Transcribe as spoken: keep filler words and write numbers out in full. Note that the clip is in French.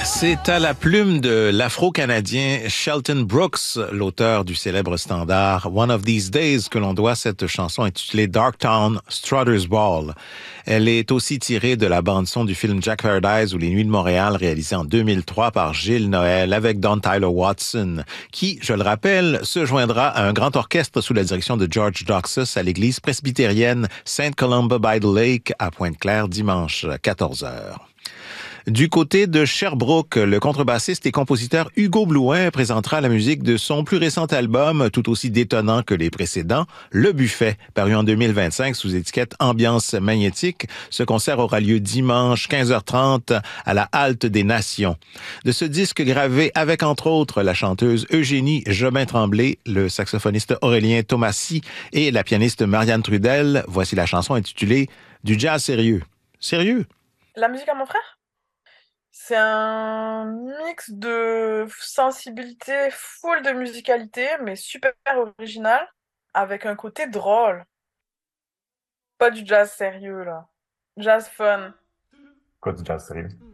C'est à la plume de l'Afro-Canadien Shelton Brooks, l'auteur du célèbre standard One of These Days, que l'on doit cette chanson intitulée Darktown Strutter's Ball. Elle est aussi tirée de la bande-son du film Jack Paradise ou Les Nuits de Montréal, réalisé en deux mille trois par Gilles Noël avec Don Tyler Watson, qui, je le rappelle, se joindra à un grand orchestre sous la direction de George Doxus à l'église presbytérienne Saint Columba by the Lake à Pointe-Claire dimanche quatorze heures. Du côté de Sherbrooke, le contrebassiste et compositeur Hugo Blouin présentera la musique de son plus récent album, tout aussi détonnant que les précédents, Le Buffet, paru en deux mille vingt-cinq sous étiquette Ambiance magnétique. Ce concert aura lieu dimanche quinze heures trente à la Halte des Nations. De ce disque gravé avec entre autres la chanteuse Eugénie Jobin-Tremblay, le saxophoniste Aurélien Thomasy et la pianiste Marianne Trudel, voici la chanson intitulée Du jazz sérieux. Sérieux? La musique à mon frère? C'est un mix de sensibilité, full de musicalité, mais super original, avec un côté drôle. Pas du jazz sérieux, là. Jazz fun. Quoi du jazz sérieux?